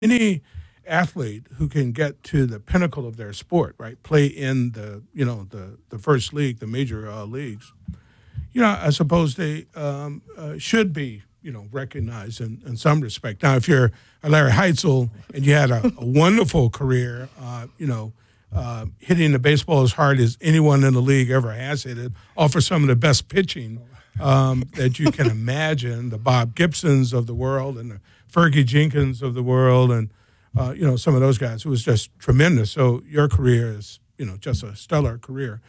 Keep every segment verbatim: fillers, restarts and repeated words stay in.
any athlete who can get to the pinnacle of their sport, right, play in the, you know, the, the first league, the major uh, leagues, you know, I suppose they um, uh, should be, you know, recognized in, in some respect. Now, if you're a Larry Heitzel and you had a, a wonderful career, uh, you know, uh, hitting the baseball as hard as anyone in the league ever has hit it, offer some of the best pitching um, that you can imagine, the Bob Gibsons of the world and the Fergie Jenkins of the world and, uh, you know, some of those guys. It was just tremendous. So your career is, you know, just a stellar career.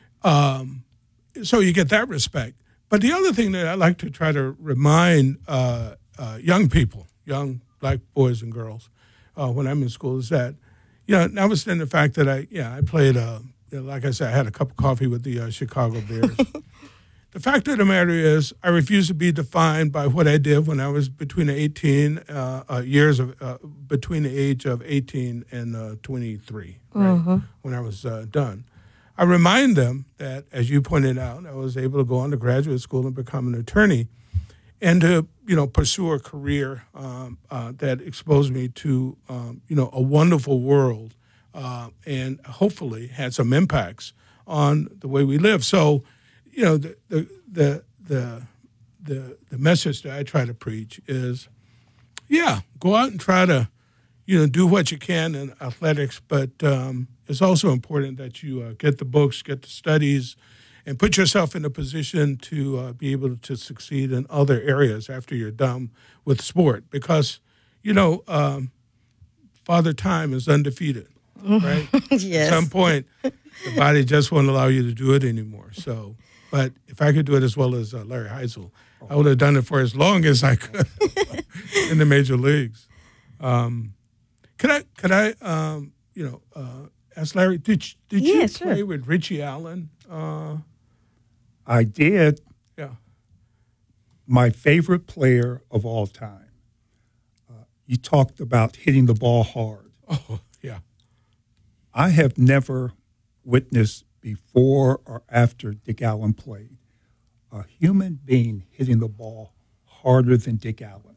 Um, so you get that respect. But the other thing that I like to try to remind uh, uh, young people, young black boys and girls, uh, when I'm in school is that, you know, notwithstanding the fact that I, yeah, I played, uh, you know, like I said, I had a cup of coffee with the uh, Chicago Bears. The fact of the matter is I refuse to be defined by what I did when I was between the eighteen uh, uh, years of, uh, between the age of eighteen and uh, twenty-three, right, mm-hmm. when I was uh, done. I remind them that, as you pointed out, I was able to go on to graduate school and become an attorney and to, you know, pursue a career um, uh, that exposed me to, um, you know, a wonderful world uh, and hopefully had some impacts on the way we live. So, you know, the the the the the, the message that I try to preach is, yeah, go out and try to, you know, do what you can in athletics, but um, it's also important that you uh, get the books, get the studies, and put yourself in a position to uh, be able to succeed in other areas after you're done with sport. Because, you know, um, Father Time is undefeated, right? Yes. At some point, the body just won't allow you to do it anymore. So, but if I could do it as well as uh, Larry Heitzel, I would have done it for as long as I could in the major leagues. Um, could I, could I, um, you know, uh, ask Larry, did, did yeah, you sure. play with Richie Allen? Uh, I did. Yeah. My favorite player of all time. Uh, you talked about hitting the ball hard. Oh, yeah. I have never witnessed before or after Dick Allen played a human being hitting the ball harder than Dick Allen.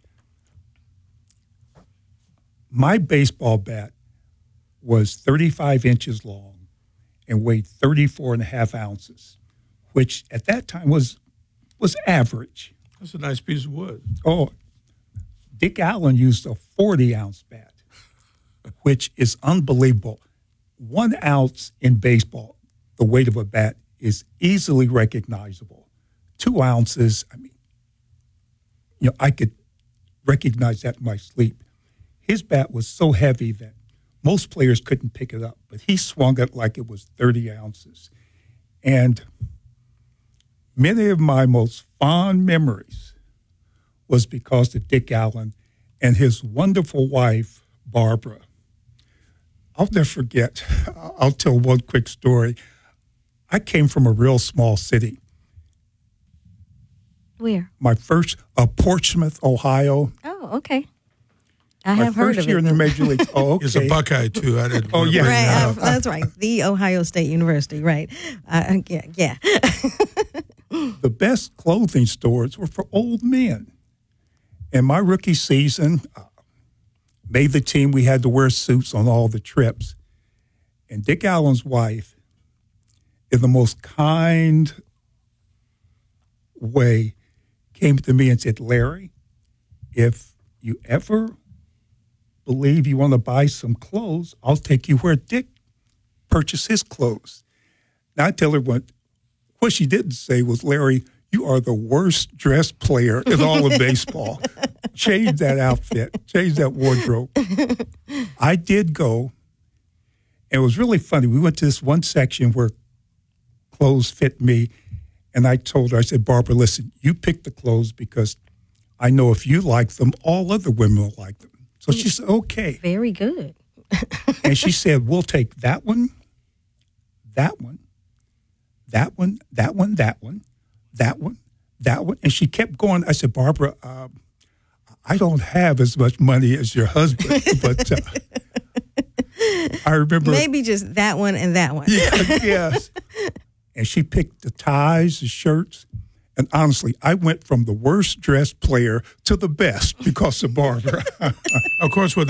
My baseball bat was thirty-five inches long and weighed thirty-four and a half ounces, which at that time was was average. That's a nice piece of wood. Oh, Dick Allen used a forty-ounce bat, which is unbelievable. One ounce in baseball, the weight of a bat, is easily recognizable. Two ounces, I mean, you know, I could recognize that in my sleep. His bat was so heavy that most players couldn't pick it up, but he swung it like it was thirty ounces. And many of my most fond memories was because of Dick Allen and his wonderful wife, Barbara. I'll never forget. I'll tell one quick story. I came from a real small city. Where? My first, uh, Portsmouth, Ohio. Oh, okay. I My have heard first of year it. in the major leagues. Oh, okay. He's a Buckeye, too. I didn't Oh, want to yeah. bring Right, that uh, up. that's right. The Ohio State University, right. Uh, yeah, yeah. The best clothing stores were for old men. In my rookie season, uh, made the team, we had to wear suits on all the trips. And Dick Allen's wife, in the most kind way, came to me and said, Larry, if you ever believe you want to buy some clothes, I'll take you where Dick purchased his clothes. Now I tell her what, what she didn't say was, Larry, you are the worst dressed player in all of baseball. Change that outfit, change that wardrobe. I did go, and it was really funny. We went to this one section where clothes fit me, and I told her, I said, Barbara, listen, you pick the clothes because I know if you like them, all other women will like them. So she said, okay. Very good. And she said, we'll take that one, that one, that one, that one, that one, that one, that one. And she kept going. I said, Barbara, uh, I don't have as much money as your husband, but uh, I remember. Maybe just that one and that one. Yeah, yes. And she picked the ties, the shirts. And honestly, I went from the worst dressed player to the best because of Barbara. Of course, with